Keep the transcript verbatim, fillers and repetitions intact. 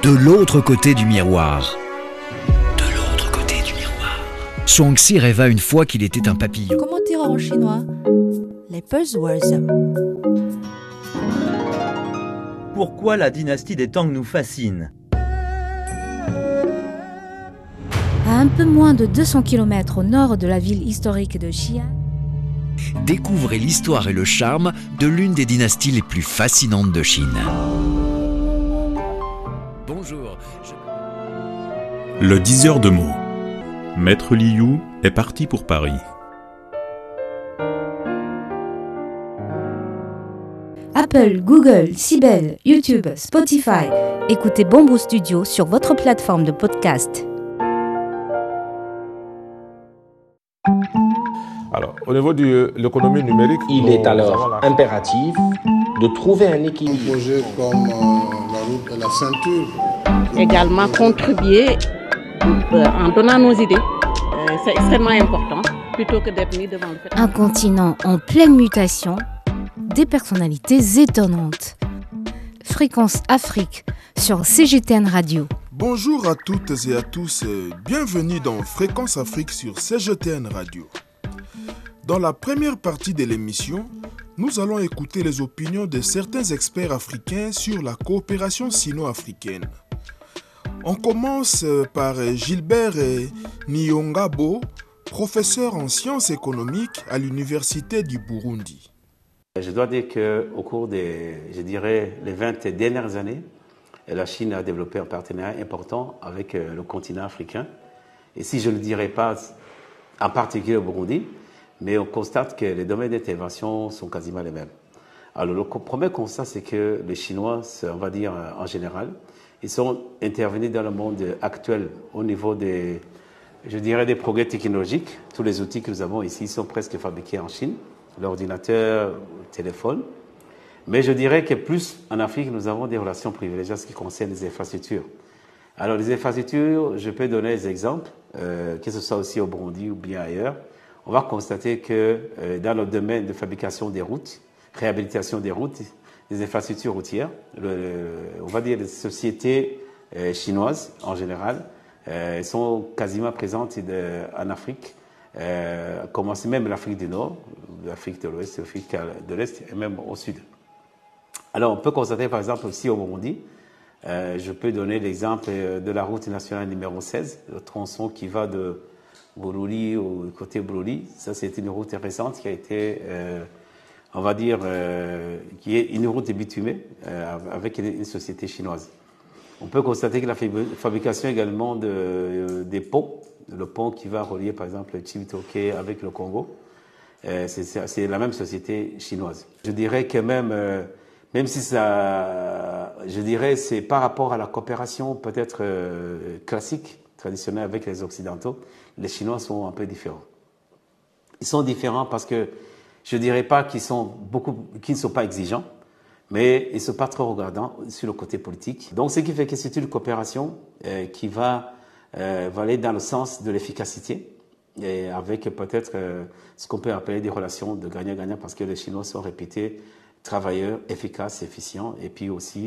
De l'autre côté du miroir. De l'autre côté du miroir. Shuangxi rêva une fois qu'il était un papillon. Comment dire en chinois? Les buzzwords. Pourquoi la dynastie des Tang nous fascine? À un peu moins de deux cents kilomètres au nord de la ville historique de Xi'an, Découvrez l'histoire et le charme de l'une des dynasties les plus fascinantes de Chine. Bonjour. Je... Le diseur de mots. Maître Liu est parti pour Paris. Apple, Google, Sibel, YouTube, Spotify. Écoutez Bamboo Studio sur votre plateforme de podcast. Alors, au niveau de l'économie numérique, il est alors impératif de trouver un équilibre. Un projet comme euh, la route de la ceinture. Également contribuer euh, en donnant nos idées. Euh, c'est extrêmement important, plutôt que d'être mis devant le fait. Un continent en pleine mutation, des personnalités étonnantes. Fréquence Afrique sur C G T N Radio. Bonjour à toutes et à tous, bienvenue dans Fréquence Afrique sur C G T N Radio. Dans la première partie de l'émission, nous allons écouter les opinions de certains experts africains sur la coopération sino-africaine. On commence par Gilbert Niyongabo, professeur en sciences économiques à l'Université du Burundi. Je dois dire qu'au cours des, je dirais, les vingt dernières années, la Chine a développé un partenariat important avec le continent africain. Et si je ne le dirais pas en particulier au Burundi, mais on constate que les domaines d'intervention sont quasiment les mêmes. Alors le premier constat, c'est que les Chinois, on va dire en général, ils sont intervenus dans le monde actuel au niveau des, je dirais, des progrès technologiques. Tous les outils que nous avons ici sont presque fabriqués en Chine, l'ordinateur, le téléphone. Mais je dirais que plus en Afrique, nous avons des relations privilégiées en ce qui concerne les infrastructures. Alors les infrastructures, je peux donner des exemples, euh, que ce soit aussi au Burundi ou bien ailleurs. On va constater que euh, dans le domaine de fabrication des routes, réhabilitation des routes, des infrastructures routières, le, le, on va dire les sociétés euh, chinoises en général, euh, sont quasiment présentes de, en Afrique, euh, commencer même l'Afrique du Nord, l'Afrique de l'Ouest, l'Afrique de l'Est et même au Sud. Alors on peut constater par exemple aussi au Burundi, euh, je peux donner l'exemple de la route nationale numéro seize, le tronçon qui va de Bururi au côté Bururi. Ça, c'est une route récente qui a été, euh, on va dire, euh, qui est une route bitumée euh, avec une, une société chinoise. On peut constater que la fabrication également de, euh, des ponts, le pont qui va relier par exemple le Cibitoke avec le Congo, euh, c'est, c'est la même société chinoise. Je dirais que même, euh, même si ça, je dirais, c'est par rapport à la coopération peut-être euh, classique, traditionnelle avec les Occidentaux, les Chinois sont un peu différents. Ils sont différents parce que je ne dirais pas qu'ils sont beaucoup, qu'ils ne sont pas exigeants, mais ils ne sont pas trop regardants sur le côté politique. Donc, ce qui fait que c'est une coopération euh, qui va, euh, va aller dans le sens de l'efficacité, et avec peut-être euh, ce qu'on peut appeler des relations de gagnant-gagnant, parce que les Chinois sont réputés travailleurs, efficaces, efficients, et puis aussi